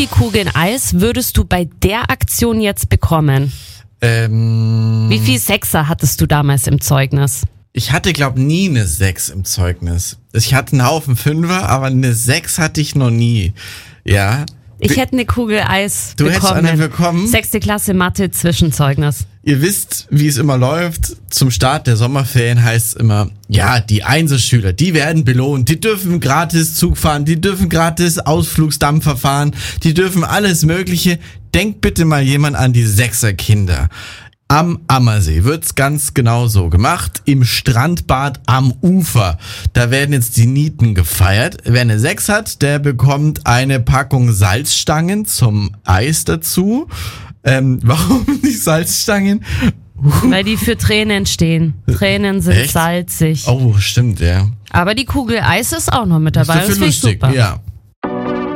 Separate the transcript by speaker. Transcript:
Speaker 1: viele Kugeln Eis würdest du bei der Aktion jetzt bekommen? Wie viel Sechser hattest du damals im Zeugnis?
Speaker 2: Ich hatte, glaube nie eine 6 im Zeugnis. Ich hatte einen Haufen Fünfer, aber eine 6 hatte ich noch nie. Ja.
Speaker 1: Ich hätte eine Kugel Eis bekommen.
Speaker 2: Du hättest eine bekommen?
Speaker 1: 6. Klasse Mathe Zwischenzeugnis.
Speaker 2: Ihr wisst, wie es immer läuft. Zum Start der Sommerferien heißt es immer, ja, die Einzelschüler, die werden belohnt. Die dürfen gratis Zug fahren, die dürfen gratis Ausflugsdampfer fahren, die dürfen alles Mögliche. Denkt bitte mal jemand an die 6er Kinder. Am Ammersee wird's ganz genau so gemacht. Im Strandbad am Ufer. Da werden jetzt die Nieten gefeiert. Wer eine 6 hat, der bekommt eine Packung Salzstangen zum Eis dazu. Warum die Salzstangen?
Speaker 1: Weil die für Tränen stehen. Tränen sind
Speaker 2: Echt?
Speaker 1: salzig.
Speaker 2: Oh, stimmt, ja.
Speaker 1: Aber die Kugel Eis ist auch noch mit dabei.
Speaker 2: Ist dafür
Speaker 1: das finde ich
Speaker 2: lustig,
Speaker 1: super.
Speaker 2: ja.